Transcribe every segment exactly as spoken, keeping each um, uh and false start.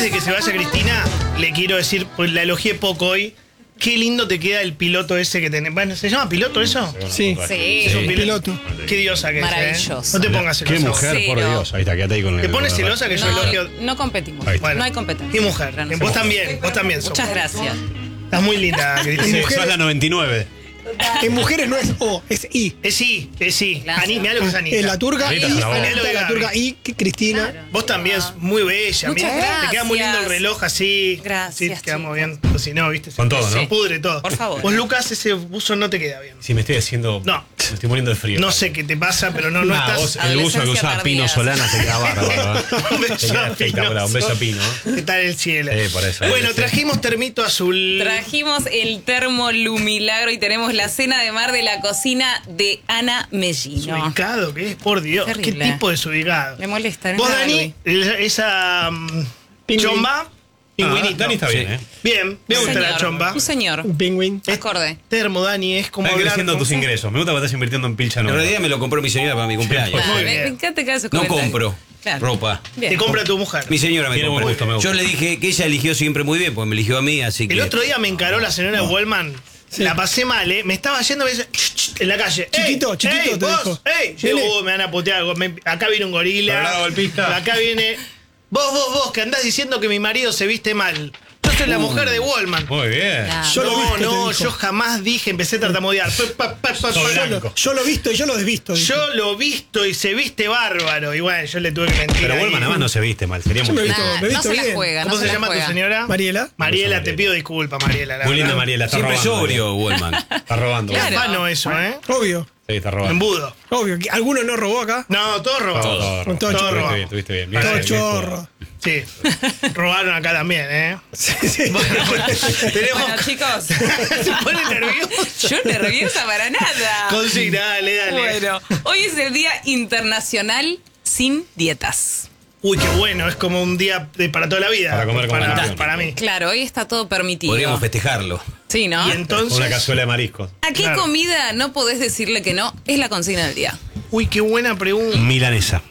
Antes de que se vaya Cristina, le quiero decir, pues la elogié poco hoy. Qué lindo te queda el piloto ese que tenés. Bueno, ¿se llama piloto eso? Sí. Sí. Es un Piloto. Qué diosa que es. Maravilloso. ¿eh? No te pongas celosa. Qué mujer, Cero. por Dios. Ahí está, quédate ahí con el. ¿Te pones celosa que yo No, elogio? no competimos. Ahí está. Bueno, No hay competencia. Qué mujer. Pero no Vos sé. también, vos también sos. Muchas gracias. Estás muy linda, Cristina. Sí, Mujeres- sos la noventa y nueve. En mujeres no es O, es I. Es sí, es sí. Gracias. Ani, mirá lo que es Anita. Es la turca Anita I, es una voz. Mirá lo de la Gaby. turca I, que Cristina. Claro. Vos también es muy bella. Muchas mirá, Te queda muy lindo el gracias. reloj así. Gracias, Sí, quedamos chicos. bien. O si no, viste. Con todo, se ¿no? pudre todo. Por favor. Vos, Lucas, ese buzo no te queda bien. Si me estoy haciendo. No. Me estoy muriendo de frío. No sé qué te pasa, pero no, no Nah, estás. vos, el buzo que Adolescencia usaba Pino tardía. Solana te queda bárbaro. ¿eh? Un Te beso queda a espectacular. Un beso a Pino. ¿eh? Está en el cielo. Eh, por eso. Bueno, Sí. trajimos termito azul. Trajimos el termo Lumilagro y tenemos la cena de mar de la cocina de Ana Mellino. Desubicado que es, por Dios. Terrible. Qué tipo de desubicado. Me molesta. ¿no? Vos, Gaby. Dani, el- esa um, Pingüín. chomba, pingüinito. Ah, Dani está bien, ¿eh? Bien, me Un gusta la señor, chomba. Un señor. Un pingüín. Acorde. Termo, Dani, es como Están hablar creciendo con- tus ingresos. Me gusta que estás invirtiendo en pilcha En nueva. realidad me lo compró mi señora para mi cumpleaños. Muy Ah, me, bien. me encanta que hagas esos No comentarios. compro Claro. ropa. Bien. Te compra tu mujer. Mi señora me Tiene buen compró. gusto, me gusta. Yo le dije que ella eligió siempre muy bien, porque me eligió a mí, así que. El otro día me encaró la señora Wellman. La pasé mal, ¿eh? Me estaba yendo me dice, "Ch, ch", en la calle. Chiquito, "Ey, chiquito ey, te vos, dijo. ey". Yo, Nene. "Uh, me van a putear. me- acá viene un gorila. Pará, golpista. Acá viene. Vos, vos, vos, que andás diciendo que mi marido se viste mal. Yo soy la mujer de Wallman. Muy bien. Claro. Yo lo no, visto, te no, dijo. yo jamás dije, empecé a tartamudear. Pa, pa, pa, pa, Sos pa. blanco. Yo lo he visto y yo lo desvisto. dijo. Yo lo visto y se viste bárbaro. Y bueno, yo le tuve que mentir. Pero ahí. Wellman además no se viste mal. Sería Yo muy me he visto, Nah, me he no visto se la bien. juega. ¿Cómo no se la llama tu juega. señora? Mariela. Mariela, Beso, te pido disculpas, Mariela. la Muy linda verdad. Mariela. Está Siempre robando. sobrio, Wellman. Está robando. Claro. Ah, no, eso, ¿eh? Obvio, Sí, está robando. Embudo. obvio. que ¿Alguno no robó acá? No, todo robado. Todo, todo, Con todo todo chorro. Estuviste bien, estuviste bien. Bien, Todo bien, bien chorro. jugado. Sí. Robaron acá también, ¿eh? Sí, sí. Bueno, tenemos. Bueno, chicos. Se pone nervioso. Yo nerviosa para nada. Consigna, dale, dale. Bueno, hoy es el Día Internacional sin Dietas. Uy, qué bueno, es como un día de- para toda la vida. Para comer con para, fantástico. para mí. Claro, hoy está todo permitido. Podríamos festejarlo. Sí, ¿no? Y entonces. Una cazuela de mariscos. ¿A qué Claro. comida no podés decirle que no? Es la consigna del día. Uy, qué buena pregunta. Milanesa.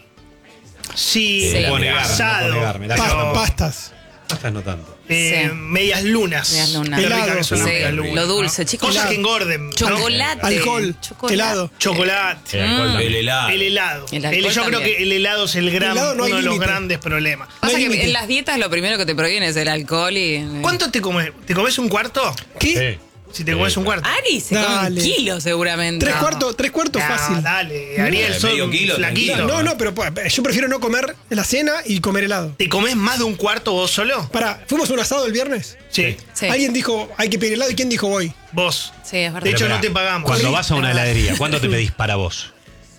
Sí, Sí. No puedo negar, no puedo asado. negarme. La Pa- casa tampoco. pastas. Pastas no tanto. eh, Sí. medias lunas. Medias lunas. Qué ricas Helado. que son las Sí, medias lunas, lo dulce, ¿no? chicos. Cosas Helado. que engorden. ¿no? Chocolate. Alcohol, Chocolate. helado. Chocolate. El alcohol también. El helado. El helado. El El- alcohol yo creo también. que el helado es el gran, helado no hay uno de los límite. grandes problemas. Pasa No hay que límite. en las dietas lo primero que te prohíben es el alcohol y... ¿Cuánto te comes? ¿Te comes un cuarto? ¿Qué? Sí. Si te comes un cuarto. Ari se come un Dale. kilo seguramente. Tres No. cuartos, tres cuartos No, fácil. dale, Ariel, Eh, sos medio kilo, flaquito. tranquilo. No, no, pero pues, yo prefiero no comer en la cena y comer helado. ¿Te comes más de un cuarto vos solo? Para, ¿fuimos a un asado el viernes? Sí. Sí. Alguien dijo, hay que pedir helado y ¿quién dijo voy? Vos. Sí, es verdad. De hecho, Pero no pará, te pagamos. Cuando Sí. vas a una heladería, ¿cuánto te pedís para vos?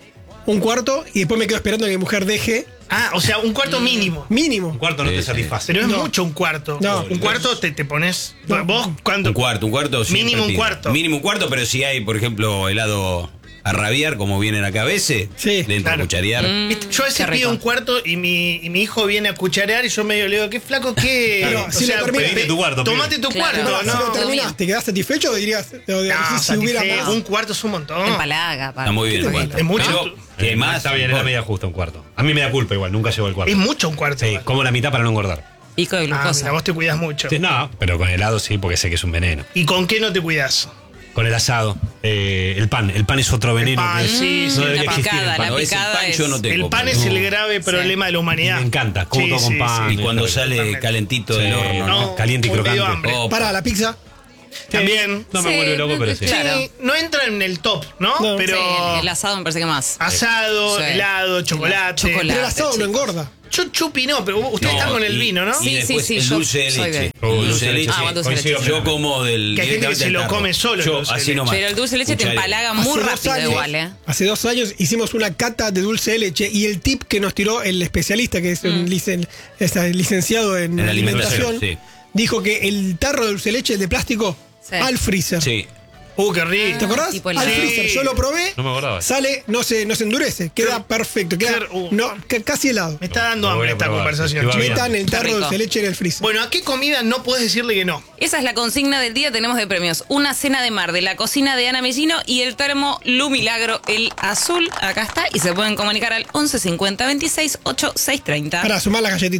Un cuarto y después me quedo esperando a que mi mujer deje. Ah, o sea, un cuarto mínimo. Un Mínimo. cuarto no Sí, te sí. satisface. Pero es No. mucho un cuarto. No. Un cuarto te, te pones. No. ¿Vos cuánto? Un cuarto, un cuarto. siempre Mínimo un pido. cuarto. Mínimo un cuarto, pero si hay, por ejemplo, helado a rabiar, como vienen acá a veces, Sí, le entra claro. a cucharear. Viste, Yo a veces Qué rico. pido un cuarto y mi, y mi hijo viene a cucharear y yo medio le digo, qué flaco que. Claro, si lo termina- Pedite tu cuarto, Tomate pibe. tu Claro. cuarto, Pará, ¿no? si lo no. terminás, ¿te quedás satisfecho o dirías, o de- No, si hubiera satisfecho. más? Un cuarto es un montón. Empalaga. para- Está muy bien el Es cuarto. es mucho. Pero, que Eh, más. Está bien, es la media justa un cuarto. A mí me da culpa igual, nunca llevo el cuarto. Es mucho un cuarto. Sí, igual. como la mitad para no engordar. Pico de Ah, glucosa. mira, vos te cuidas mucho. Sí, no, pero con helado sí, porque sé que es un veneno. ¿Y con qué no te cuidas? Con el asado, eh, el pan. El pan es otro veneno. pan, que es- sí, no sí. debería La existir picada, el pan. la Cuando ves el picada pan, es- yo no tengo. El pan pero- es el grave problema de la humanidad. Me encanta, como todo con pan. Y cuando Sí, sale totalmente. calentito Sí, del horno, ¿no? No, caliente y muy crocante. medio hambre. Oh, Para, la pizza. También. No me Sí, vuelve loco, pero sí. claro. Sí, no entra en el top, ¿no? No. Pero Sí, el asado me parece que más. asado, Sí. helado, chocolate. Chocolate. Pero el asado no chicos. engorda. Yo chupi no, pero ustedes No, están con el y- vino, ¿no? Y Sí, después sí, sí, el yo dulce de soy de- leche. Oh, El dulce de leche. Ah, bueno, dulce de Coincido leche. Yo como del. Que hay gente que directamente se del lo tarro. come solo el Yo dulce de así leche. nomás. Pero el dulce de leche te Cuchareo. empalaga muy Hace dos rápido años- igual, ¿eh? Hace dos años hicimos una cata de dulce de leche y el tip que nos tiró el especialista, que es un licen- está licenciado en, En alimentación, alimentación, dijo que el tarro de dulce de leche de plástico Sí. al freezer. Sí. Uh, qué rico. ¿Te acordás? Tipo el- Al Sí. freezer. Yo lo probé. No me acordaba. Sale, no se, no se endurece. Queda perfecto. Queda qué- uh. no, ca- casi helado. Me está dando Lo voy hambre a esta probar, conversación. sí, va bien. Metan el tarro de rico. dulce de leche en el freezer. Bueno, ¿a qué comida no puedes decirle que no? Esa es la consigna del día. Tenemos de premios una cena de mar de la cocina de Ana Mellino y el termo Lu Milagro, el azul. Acá está. Y se pueden comunicar al once cincuenta veintiséis ochenta y seis treinta. Para sumar las galletitas.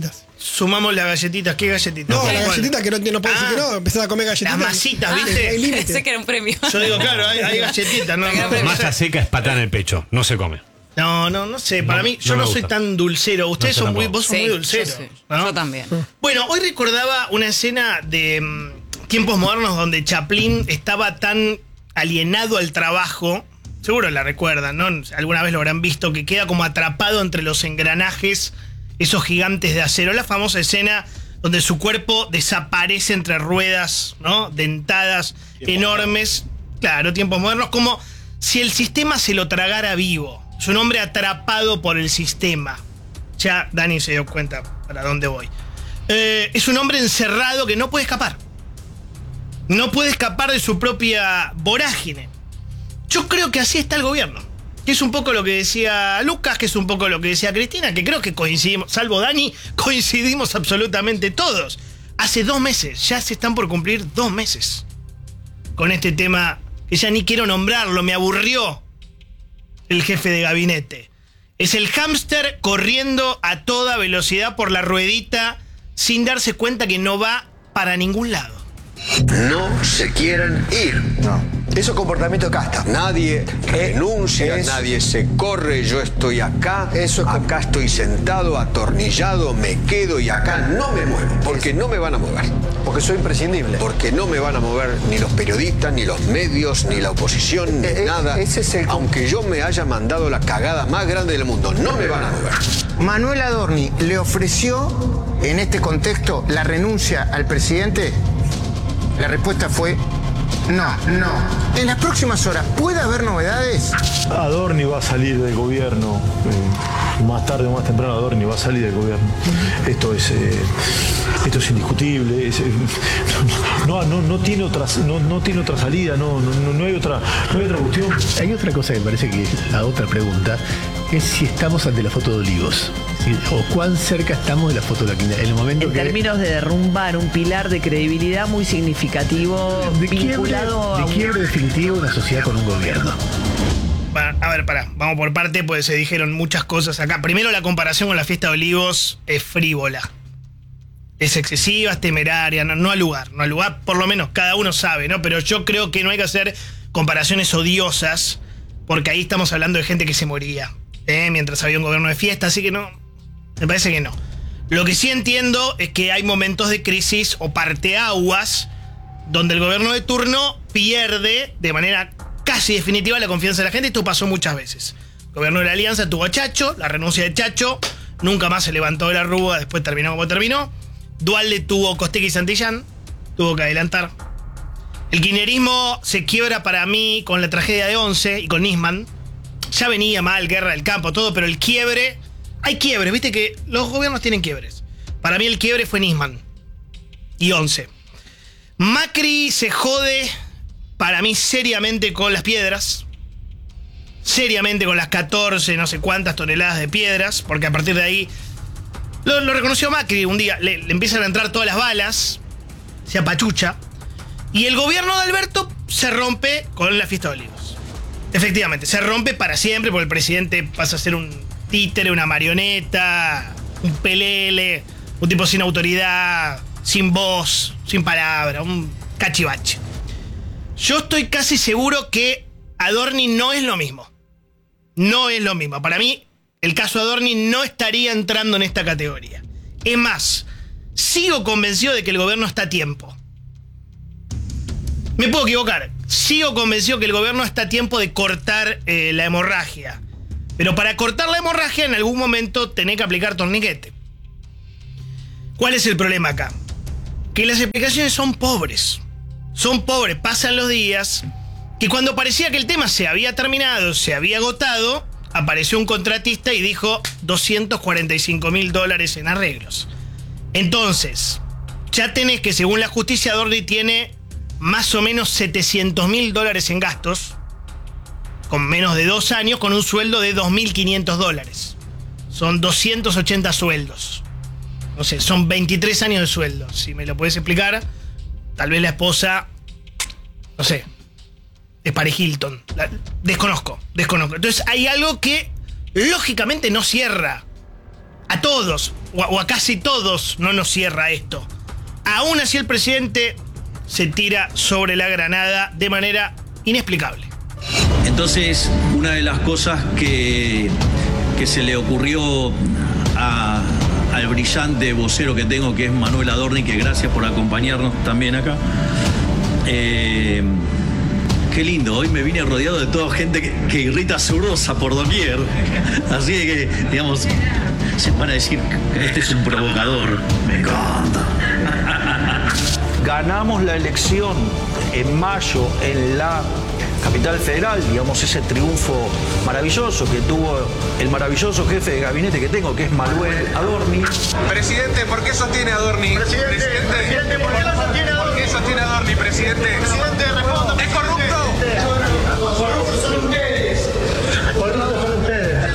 sumamos las galletitas. ¿Qué galletitas? No, ¿Cuál? la galletita que no, no puedes Ah, decir que no, empezar a comer galletitas. Las masitas, Ah, ¿viste? hay límite. Pensé que era un premio. Yo digo, claro, hay, hay galletitas, no, no, no, Masa seca es patada en el pecho, no se come. no, no, no sé. Para No, mí, yo no no, me soy gusta. tan dulcero. Ustedes No, yo son muy, tampoco. vos sos muy Sí, dulcero. yo, sí. ¿no? Yo también. Bueno, hoy recordaba una escena de mm, tiempos modernos donde Chaplin estaba tan alienado al trabajo. Seguro la recuerdan, ¿no? Alguna vez lo habrán visto, que queda como atrapado entre los engranajes, esos gigantes de acero. La famosa escena donde su cuerpo desaparece entre ruedas, ¿no? Dentadas, enormes. Claro, tiempos modernos, como si el sistema se lo tragara vivo. Es un hombre atrapado por el sistema. Ya Dani se dio cuenta para dónde voy. Eh, es un hombre encerrado que no puede escapar. No puede escapar de su propia vorágine. Yo creo que así está el gobierno. Que es un poco lo que decía Lucas, que es un poco lo que decía Cristina, que creo que coincidimos, salvo Dani, coincidimos absolutamente todos. Hace dos meses, ya se están por cumplir dos meses con este tema que ya ni quiero nombrarlo, me aburrió el jefe de gabinete. Es el hámster corriendo a toda velocidad por la ruedita sin darse cuenta que no va para ningún lado. No se quieren ir. No. Eso es comportamiento de casta. Nadie renuncia, es- nadie se corre, yo estoy acá, Eso es com- acá estoy sentado, atornillado, me quedo y acá no me muevo, porque no me van a mover. Porque soy imprescindible. Porque no me van a mover ni los periodistas, ni los medios, ni la oposición, ni Eh, eh, nada. ese es el- Aunque yo me haya mandado la cagada más grande del mundo, no me van a mover. Manuel Adorni le ofreció en este contexto la renuncia al presidente. La respuesta fue no, no. En las próximas horas, ¿puede haber novedades? Adorni va a salir del gobierno, eh, más tarde o más temprano Adorni va a salir del gobierno. Esto es, eh, esto es indiscutible, es, eh, no, no, no, tiene otra, no, no tiene otra salida, no, no, no hay otra, no hay otra cuestión. Hay otra cosa que me parece que es la otra pregunta, es si estamos ante la foto de Olivos. Si- o cuán cerca estamos de la foto de la quinta. En el momento En que. términos de derrumbar un pilar de credibilidad muy significativo de quiebre, vinculado a de un- quiebre definitivo de una sociedad con un gobierno. Va, a ver, pará, vamos por parte, pues se dijeron muchas cosas acá. Primero, la comparación con la fiesta de Olivos es frívola. Es excesiva, es temeraria, no, no al lugar, no al lugar, por lo menos cada uno sabe, ¿no? Pero yo creo que no hay que hacer comparaciones odiosas, porque ahí estamos hablando de gente que se moría, ¿eh? Mientras había un gobierno de fiesta, así que no, me parece que no. Lo que sí entiendo es que hay momentos de crisis o parteaguas donde el gobierno de turno pierde de manera casi definitiva la confianza de la gente. Esto pasó muchas veces. El gobierno de la Alianza tuvo a Chacho, la renuncia de Chacho, nunca más se levantó de la rúa, después terminó como terminó. Dualde tuvo Costequi y Santillán, tuvo que adelantar. El kirchnerismo se quiebra para mí con la tragedia de Once y con Nisman. Ya venía mal, guerra del campo, todo, pero el quiebre... Hay quiebres, viste que los gobiernos tienen quiebres. Para mí el quiebre fue Nisman y Once. Macri se jode, para mí, seriamente con las piedras. Seriamente con las catorce, no sé cuántas toneladas de piedras, porque a partir de ahí... Lo, lo reconoció Macri un día, le, le empiezan a entrar todas las balas, se apachucha, y el gobierno de Alberto se rompe con la fiesta de Olivos. Efectivamente, se rompe para siempre, porque el presidente pasa a ser un títere, una marioneta, un pelele, un tipo sin autoridad, sin voz, sin palabra, un cachivache. Yo estoy casi seguro que Adorni no es lo mismo. No es lo mismo. Para mí, el caso Adorni no estaría entrando en esta categoría. Es más, sigo convencido de que el gobierno está a tiempo. Me puedo equivocar. Sigo convencido que el gobierno está a tiempo de cortar eh, la hemorragia. Pero para cortar la hemorragia, en algún momento tenés que aplicar torniquete. ¿Cuál es el problema acá? Que las explicaciones son pobres. Son pobres. Pasan los días que cuando parecía que el tema se había terminado, se había agotado, apareció un contratista y dijo doscientos cuarenta y cinco mil dólares en arreglos. Entonces, ya tenés que, según la justicia, Adorni tiene más o menos setecientos mil dólares en gastos, con menos de dos años, con un sueldo de dos mil quinientos dólares. Son doscientos ochenta sueldos. No sé, son veintitrés años de sueldo. Si me lo puedes explicar, tal vez la esposa, no sé, es Paris Hilton. La, desconozco, desconozco. Entonces hay algo que lógicamente no cierra. A todos, o a, o a casi todos, no nos cierra esto. Aún así el presidente se tira sobre la granada de manera inexplicable. Entonces, una de las cosas que, que se le ocurrió a, al brillante vocero que tengo, que es Manuel Adorni, que gracias por acompañarnos también acá. Eh, qué lindo, hoy me vine rodeado de toda gente que, que irrita su rosa por doquier. Así que, digamos, se van a decir, este es un provocador. Me encanta. Ganamos la elección en mayo en la capital federal, digamos, ese triunfo maravilloso que tuvo el maravilloso jefe de gabinete que tengo, que es Manuel Adorni. Presidente, ¿por qué sostiene a Adorni? Presidente, presidente, presidente ¿por qué lo sostiene Adorni? ¿Por qué sostiene a Adorni, presidente? Presidente, responda. ¿Es corrupto? Corruptos son ustedes. Corruptos son ustedes.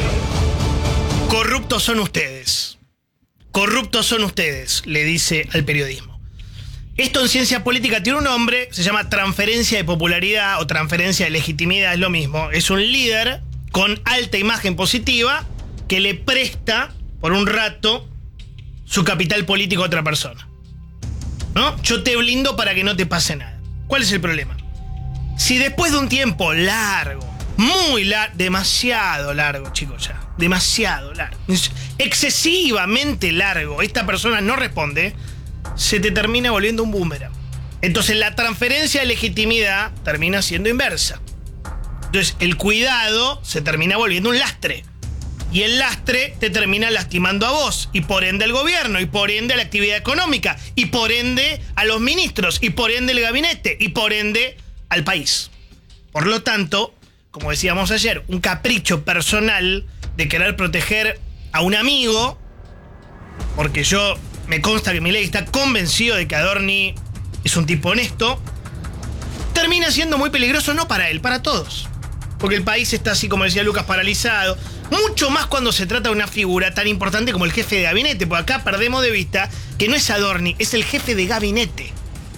Corruptos son ustedes. Corruptos son ustedes, le dice al periodismo. Esto en ciencia política tiene un nombre, se llama transferencia de popularidad o transferencia de legitimidad, es lo mismo. Es un líder con alta imagen positiva que le presta por un rato su capital político a otra persona. ¿No? Yo te blindo para que no te pase nada. ¿Cuál es el problema? Si después de un tiempo largo, muy largo, demasiado largo, chicos, ya, demasiado largo, excesivamente largo, esta persona no responde, se te termina volviendo un boomerang. Entonces la transferencia de legitimidad termina siendo inversa. Entonces el cuidado se termina volviendo un lastre. Y el lastre te termina lastimando a vos, y por ende al gobierno, y por ende a la actividad económica, y por ende a los ministros, y por ende al gabinete, y por ende al país. Por lo tanto, como decíamos ayer, un capricho personal de querer proteger a un amigo, porque yo... me consta que Milei está convencido de que Adorni es un tipo honesto, termina siendo muy peligroso no para él, para todos. Porque el país está, así como decía Lucas, paralizado. Mucho más cuando se trata de una figura tan importante como el jefe de gabinete. Porque acá perdemos de vista que no es Adorni, es el jefe de gabinete.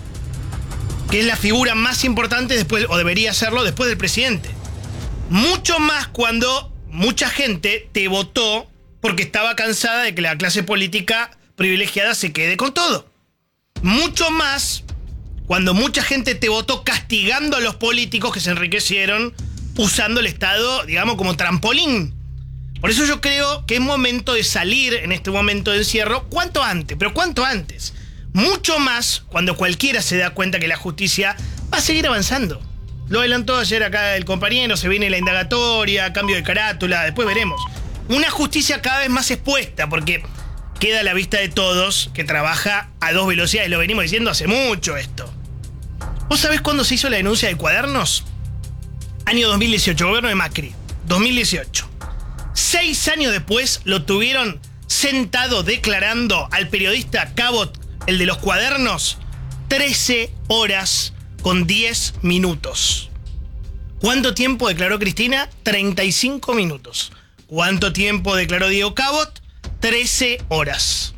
Que es la figura más importante después, o debería serlo, después del presidente. Mucho más cuando mucha gente te votó porque estaba cansada de que la clase política privilegiada se quede con todo. Mucho más cuando mucha gente te votó castigando a los políticos que se enriquecieron usando el Estado, digamos, como trampolín. Por eso yo creo que es momento de salir en este momento de encierro cuanto antes, pero cuanto antes. Mucho más cuando cualquiera se da cuenta que la justicia va a seguir avanzando. Lo adelantó ayer acá el compañero, se viene la indagatoria, cambio de carátula, después veremos. Una justicia cada vez más expuesta, porque queda a la vista de todos que trabaja a dos velocidades. Lo venimos diciendo hace mucho esto. ¿Vos sabés cuándo se hizo la denuncia de Cuadernos? Año dos mil dieciocho, gobierno de Macri. dos mil dieciocho. Seis años después lo tuvieron sentado declarando al periodista Cabot, el de los Cuadernos, trece horas con diez minutos. ¿Cuánto tiempo declaró Cristina? treinta y cinco minutos. ¿Cuánto tiempo declaró Diego Cabot? trece horas.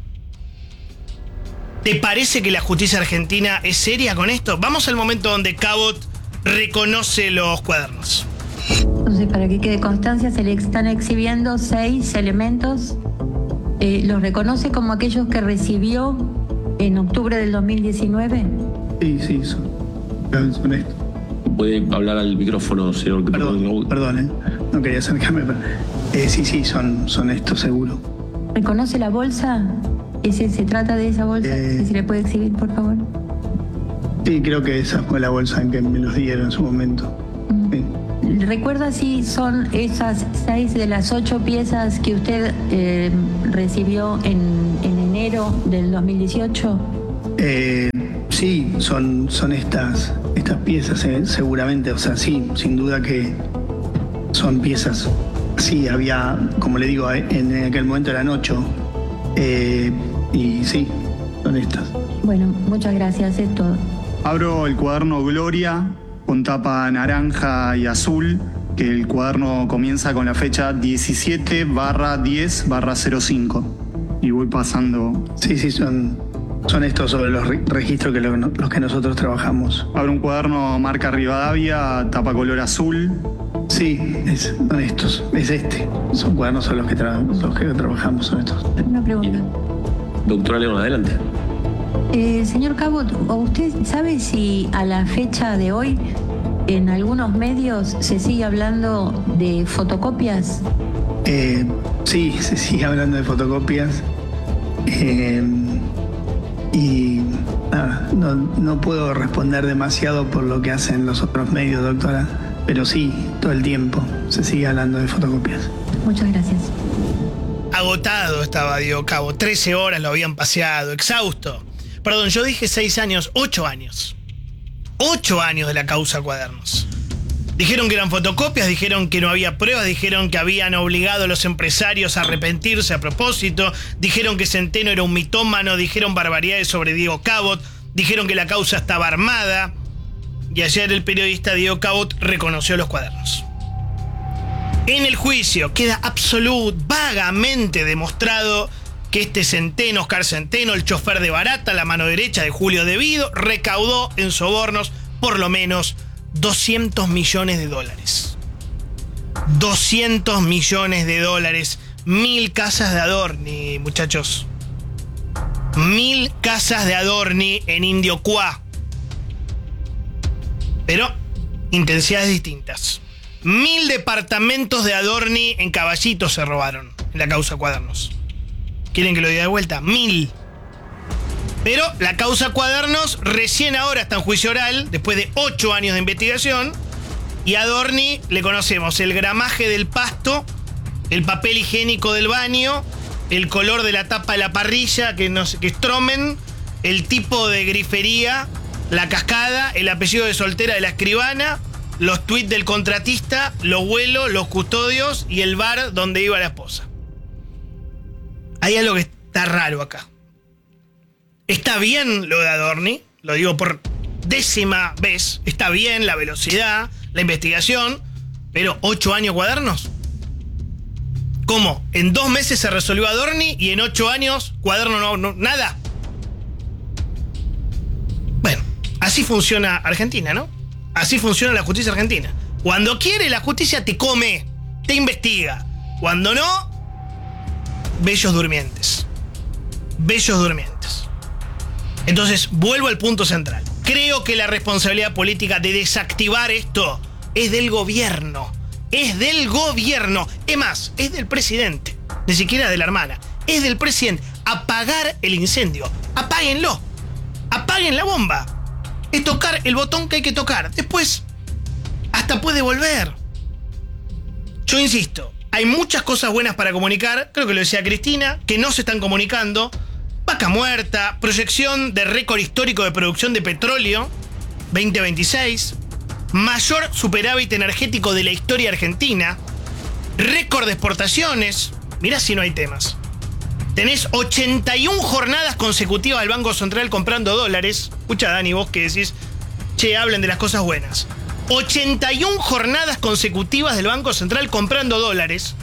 ¿Te parece que la justicia argentina es seria con esto? Vamos al momento donde Cabot reconoce los Cuadernos. Entonces, para que quede constancia, se le están exhibiendo seis elementos. Eh, ¿Los reconoce como aquellos que recibió en octubre del dos mil diecinueve? Sí, sí, son, son estos. ¿Puede hablar al micrófono, señor? Perdón, perdón, ¿eh? No quería acercarme, pero... Eh, sí, sí, son, son estos, seguro. ¿Reconoce la bolsa? ¿Ese, ¿Se trata de esa bolsa? Eh, ¿Se le puede exhibir, por favor? Sí, creo que esa fue la bolsa en que me los dieron en su momento. Mm. Sí. ¿Recuerda si son esas seis de las ocho piezas que usted eh, recibió en, en enero del dos mil dieciocho? Eh, sí, son, son estas, estas piezas, eh, seguramente. O sea, sí, sin duda que son piezas. Sí, había, como le digo, en aquel momento eran ocho. Eh, y sí, son estas. Bueno, muchas gracias, es todo. Abro el cuaderno Gloria con tapa naranja y azul, que el cuaderno comienza con la fecha diecisiete barra diez barra cero cinco. Y voy pasando. Sí, sí, son, son estos sobre los re- registros que lo, los que nosotros trabajamos. Abro un cuaderno marca Rivadavia, tapa color azul, Sí, es, son estos, es este. Son cuadernos a los que, tra los que trabajamos, son estos. Una pregunta. Doctora León, adelante. Eh, señor Cabot, ¿usted sabe si a la fecha de hoy en algunos medios se sigue hablando de fotocopias? Eh, sí, se sigue hablando de fotocopias. Eh, y nada, no, no puedo responder demasiado por lo que hacen los otros medios, doctora. Pero sí, todo el tiempo se sigue hablando de fotocopias. Muchas gracias. Agotado estaba Diego Cabot. trece horas lo habían paseado, exhausto. Perdón, yo dije seis años, ocho años. Ocho años de la causa Cuadernos. Dijeron que eran fotocopias, dijeron que no había pruebas, dijeron que habían obligado a los empresarios a arrepentirse a propósito, dijeron que Centeno era un mitómano, dijeron barbaridades sobre Diego Cabot, dijeron que la causa estaba armada. Y ayer el periodista Diego Cabot reconoció los cuadernos. En el juicio queda absolutamente, vagamente demostrado que este Centeno, Oscar Centeno, el chofer de Barata, la mano derecha de Julio De Vido, recaudó en sobornos por lo menos doscientos millones de dólares. doscientos millones de dólares. Mil casas de Adorni, muchachos. Mil casas de Adorni en Indiocuá. Pero intensidades distintas. Mil departamentos de Adorni en Caballito se robaron en la causa Cuadernos. ¿Quieren que lo diga de vuelta? Mil. Pero la causa Cuadernos recién ahora está en juicio oral, después de ocho años de investigación. Y a Adorni le conocemos el gramaje del pasto, el papel higiénico del baño, el color de la tapa de la parrilla, que, no sé, que es Stromen, el tipo de grifería, la cascada, el apellido de soltera de la escribana, los tuits del contratista, los vuelos, los custodios y el bar donde iba la esposa. Hay algo que está raro acá. Está bien lo de Adorni, lo digo por décima vez, está bien la velocidad, la investigación, pero ocho años Cuadernos. ¿Cómo? En dos meses se resolvió Adorni y en ocho años Cuaderno no, no nada. Bueno, así funciona Argentina, ¿no? Así funciona la justicia argentina. Cuando quiere, la justicia te come, te investiga. Cuando no, bellos durmientes. Bellos durmientes. Entonces, vuelvo al punto central. Creo que la responsabilidad política de desactivar esto es del gobierno. Es del gobierno. Es más, es del presidente. Ni siquiera de la hermana. Es del presidente. Apagar el incendio. Apáguenlo. Apaguen la bomba. Es tocar el botón que hay que tocar. Después, hasta puede volver. Yo insisto, hay muchas cosas buenas para comunicar. Creo que lo decía Cristina, que no se están comunicando. Vaca muerta, proyección de récord histórico de producción de petróleo, veinte veintiséis. Mayor superávit energético de la historia argentina. Récord de exportaciones. Mirá si no hay temas. Tenés ochenta y una jornadas consecutivas del Banco Central comprando dólares. Escucha, Dani, vos que decís, che, hablen de las cosas buenas. ochenta y una jornadas consecutivas del Banco Central comprando dólares.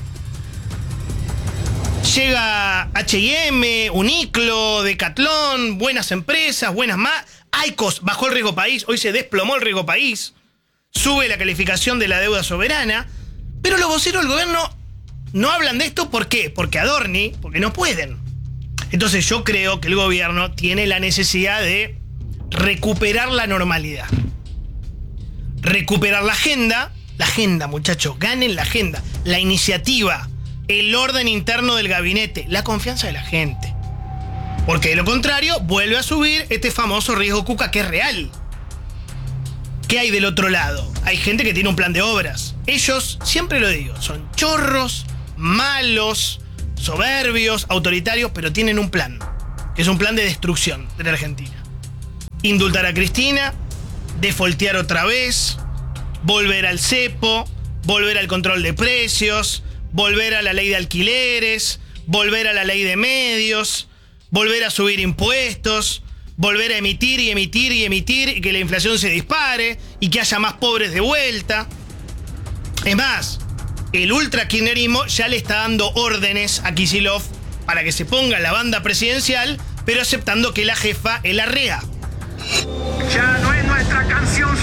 Llega H y M, Uniclo, Decathlon, buenas empresas, buenas más. Aicos bajó el riesgo país, hoy se desplomó el riesgo país. Sube la calificación de la deuda soberana. Pero los voceros del gobierno no hablan de esto, ¿por qué? Porque Adorni, porque no pueden. Entonces yo creo que el gobierno tiene la necesidad de recuperar la normalidad. Recuperar la agenda. La agenda, muchachos, ganen la agenda. La iniciativa, el orden interno del gabinete, la confianza de la gente. Porque de lo contrario, vuelve a subir este famoso riesgo Cuca, que es real. ¿Qué hay del otro lado? Hay gente que tiene un plan de obras. Ellos, siempre lo digo, son chorros, malos, soberbios, autoritarios, pero tienen un plan, que es un plan de destrucción de la Argentina. Indultar a Cristina, defoltear otra vez, volver al cepo, volver al control de precios, volver a la ley de alquileres, volver a la ley de medios, volver a subir impuestos, volver a emitir y emitir y emitir y que la inflación se dispare y que haya más pobres de vuelta. Es más, el ultra kirchnerismo ya le está dando órdenes a Kicillof para que se ponga la banda presidencial, pero aceptando que la jefa es la R E A. Ya no es nuestra canción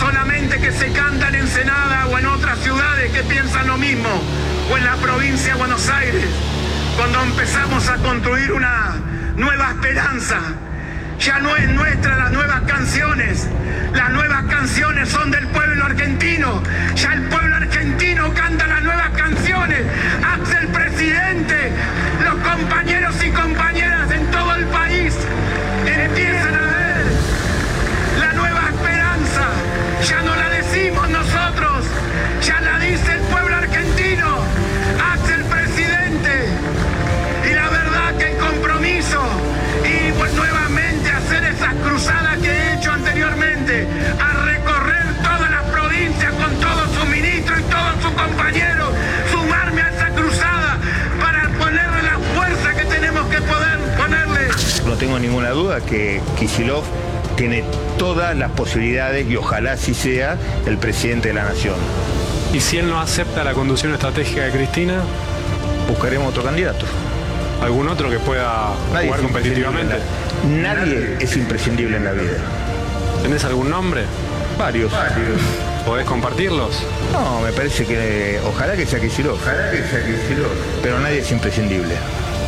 solamente que se canta en Ensenada o en otras ciudades que piensan lo mismo, o en la provincia de Buenos Aires, cuando empezamos a construir una nueva esperanza. Ya no es nuestra las nuevas canciones, las nuevas canciones son del pueblo argentino, ya el pueblo argentino canta las nuevas canciones. Axel, presidente, los compañeros y compañeras en todo el país empiezan a ver la nueva esperanza, ya no la decimos nosotros, ya la dice el pueblo argentino. Axel, presidente, y la verdad que el compromiso y pues nuevamente hacer esas cruzadas que he hecho anteriormente, a recorrer todas las provincias con todos sus ministros y todos sus compañeros, sumarme a esa cruzada para ponerle la fuerza que tenemos que poder ponerle. No tengo ninguna duda que Kicillof tiene todas las posibilidades y ojalá así sea el presidente de la nación. ¿Y si él no acepta la conducción estratégica de Cristina? Buscaremos otro candidato. ¿Algún otro que pueda Nadie jugar es competitivamente? Nadie es imprescindible en la vida. ¿Tenés algún nombre? Varios. Varios. ¿Podés compartirlos? No, me parece que ojalá que sea Kicillof. Ojalá que sea Kicillof. Pero nadie es imprescindible.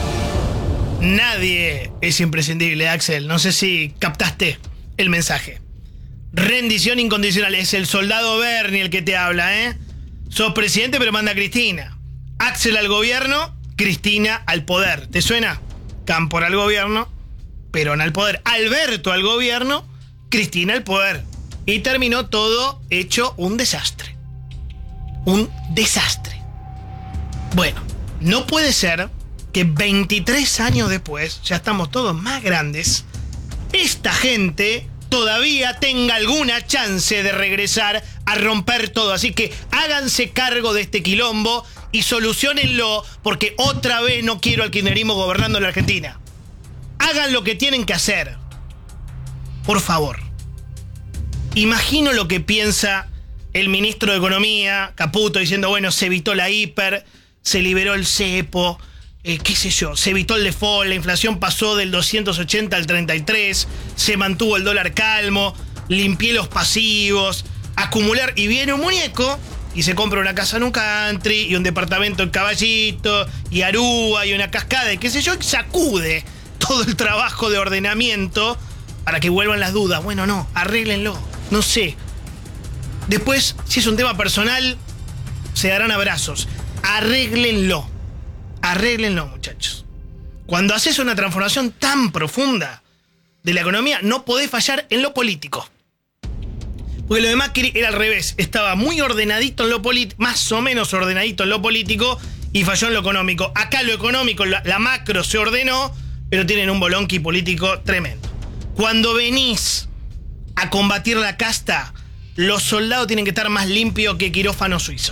Nadie es imprescindible, Axel. No sé si captaste el mensaje. Rendición incondicional. Es el soldado Bernie el que te habla, ¿eh? Sos presidente, pero manda a Cristina. Axel al gobierno, Cristina al poder. ¿Te suena? Cámpora al gobierno, Perón al poder. Alberto al gobierno, Cristina al poder. Y terminó todo hecho un desastre. Un desastre. Bueno, no puede ser que veintitrés años después, ya estamos todos más grandes, esta gente todavía tenga alguna chance de regresar a romper todo. Así que háganse cargo de este quilombo y soluciónenlo, porque otra vez no quiero al kirchnerismo gobernando la Argentina. Hagan lo que tienen que hacer. Por favor. Imagino lo que piensa el ministro de Economía, Caputo, diciendo, bueno, se evitó la hiper, se liberó el cepo, eh, qué sé yo, se evitó el default, la inflación pasó del doscientos ochenta al treinta y tres, se mantuvo el dólar calmo, limpié los pasivos, acumular, y viene un muñeco y se compra una casa en un country y un departamento en Caballito y Aruba y una cascada y qué sé yo, y sacude todo el trabajo de ordenamiento para que vuelvan las dudas. Bueno, no, arréglenlo, no sé. Después, si es un tema personal, se darán abrazos. Arréglenlo. Arréglenlo, muchachos. Cuando haces una transformación tan profunda de la economía, no podés fallar en lo político. Porque lo de Macri era al revés. Estaba muy ordenadito en lo político, más o menos ordenadito en lo político, y falló en lo económico. Acá lo económico, la, la macro se ordenó, pero tienen un bolonqui político tremendo. Cuando venís a combatir la casta, los soldados tienen que estar más limpios que quirófano suizo.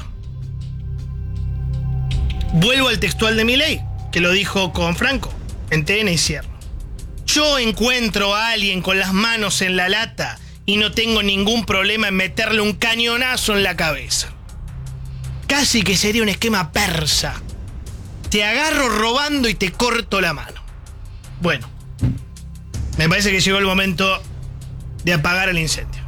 Vuelvo al textual de Milei, que lo dijo con Franco, en T N y cierro. Yo encuentro a alguien con las manos en la lata y no tengo ningún problema en meterle un cañonazo en la cabeza. Casi que sería un esquema persa. Te agarro robando y te corto la mano. Bueno, me parece que llegó el momento de apagar el incendio.